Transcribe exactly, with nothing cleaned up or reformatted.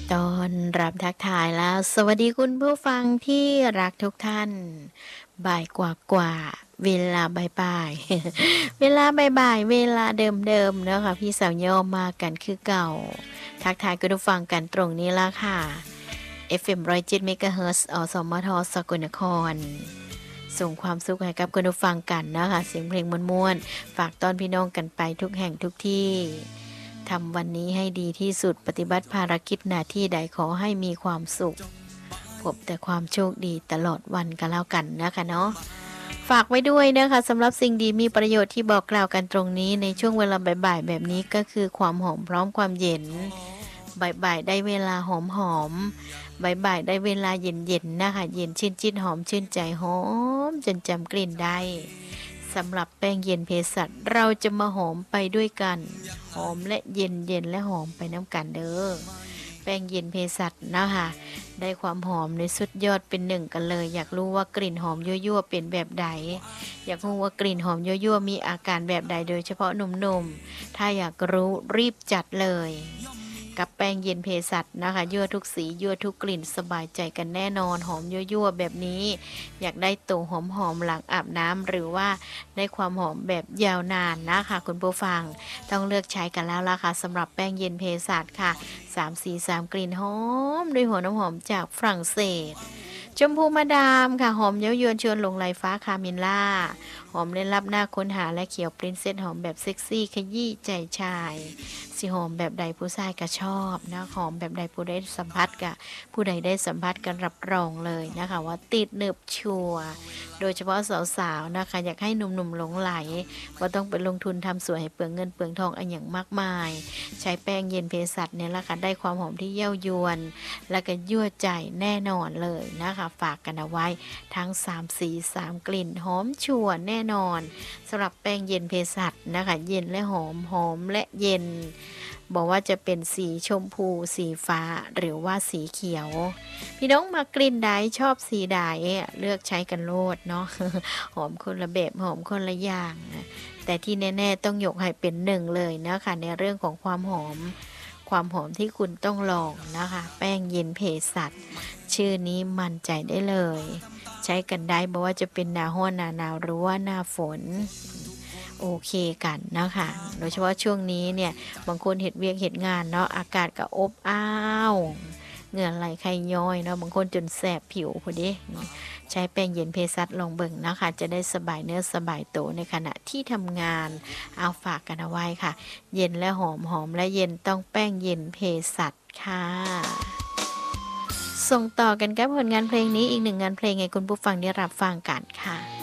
ตอนรับทักทายแล้วสวัสดีคุณผู้ฟังที่รักทุกท่านบ่ายกว่ากว่าเวลาบ่ายๆเวลาบ่ายๆเวลาเดิมๆเนาะค่ะพี่สาวย่อมากันคือเก่าทักทายคุณผู้ฟังกันตรงนี้ละค่ะ เอฟ เอ็ม หนึ่งร้อยเจ็ด เมกะเฮิรตซ์ อสมทสกลนครส่งความสุขให้กับคุณผู้ฟังกันนะคะเสียงเพลงม่วนๆฝากต้อนพี่น้องกันไปทุกแห่งทุกที่ทำวันนี้ให้ดีที่สุดปฏิบัติภารกิจหน้าที่ใดขอให้มีความสุขพบแต่ความโชคดีตลอดวันกันแล้วกันนะคะเนาะฝากไว้ด้วยนะคะสำหรับสิ่งดีมีประโยชน์ที่บอกกล่าวกันตรงนี้ในช่วงเวลาบ่ายๆแบบนี้ก็คือความหอมพร้อมความเย็นบ่ายๆได้เวลาหอมหอมบ่ายๆได้เวลาเย็นๆนะคะเย็นชื่นจิตหอมชื่นใจหอมจนจำกลิ่นได้สำหรับแป้งเย็นเภสัชเราจะมาหอมไปด้วยกันหอมและเย็นเย็นและหอมไปน้ำกันเด้อแป้งเย็นเภสัชนะคะได้ความหอมในสุดยอดเป็นหนึ่งกันเลยอยากรู้ว่ากลิ่นหอมยั่วๆเป็นแบบใดอยากรู้ว่ากลิ่นหอมยั่วๆมีอาการแบบใดโดยเฉพาะหนุ่มๆถ้าอยากรู้รีบจัดเลยกับแป้งเย็นเภสัชนะคะยั่วทุกสียั่วทุกกลิ่นสบายใจกันแน่นอนหอมยั่วๆแบบนี้อยากได้ตัวหอมๆหลังอาบน้ำหรือว่าได้ความหอมแบบยาวนานนะคะคุณผู้ฟังต้องเลือกใช้กันแล้วล่ะค่ะสำหรับแป้งเย็นเภสัชค่ะสามสีสามกลิ่นหอมด้วยหัวน้ำหอมจากฝรั่งเศสชมพูมาดามค่ะหอมเย้ายวนชวนหลงไหลฟ้าคามินล่าหอมเล่นลับหน้าค้นหาและเขียวปรินเซสหอมแบบเซ็กซี่ขยี้ใจชายสิหอมแบบใดผู้ชายก็ชอบนะหอมแบบใดผู้ได้สัมผัสกับผู้ใดได้สัมผัสกันรับรองเลยนะคะว่าติดหนึบชัวโดยเฉพาะสาวๆนะคะอยากให้หนุ่มๆหลงไหลว่าต้องไปลงทุนทำสวยให้เปลืองเงินเปลืองทองอันอย่างมากมายใช้แป้งเย็นเภสัชเนี่ยละค่ะได้ความหอมที่เย้ายวนและก็ยั่วใจแน่นอนเลยนะคะฝากกันเอาไว้ทั้งสามสีสามกลิ่นหอมชัวแน่นอนสำหรับแป้งเย็นเภสัชนะคะเย็นและหอมหอมและเย็นบอกว่าจะเป็นสีชมพูสีฟ้าหรือว่าสีเขียวพี่น้องมากลิ่นใดชอบสีใดเลือกใช้กันโลดเนาะ หอมคนละแบบหอมคนละอย่างแต่ที่แน่ๆต้องยกให้เป็นหนึ่งเลยนะคะในเรื่องของความหอมความหอมที่คุณต้องลองนะคะแป้งเย็นเภสัชชื่อนี้มั่นใจได้เลยใช้กันได้บอกว่าจะเป็นหน้าร้อนหน้าหนาวหรือว่าหน้าฝนโอเคกันนะคะโดยเฉพาะช่วงนี้เนี่ยบางคนเห็ดเวียกเห็ดงานเนาะอากาศก็อบอ้าวเหงื่อไหลไขย้อยเนาะบางคนจนแสบผิวพอดีใช้แป้งเย็นเภสัชลองเบิ่งนะคะจะได้สบายเนื้อสบายตัวในขณะที่ทำงานเอาฝากกันเอาไว้ค่ะเย็นและหอมหอมและเย็นต้องแป้งเย็นเภสัชค่ะส่งต่อกันกับผลงานเพลงนี้อีกหนึ่งงานเพลงให้คุณผู้ฟังได้รับฟังกันค่ะ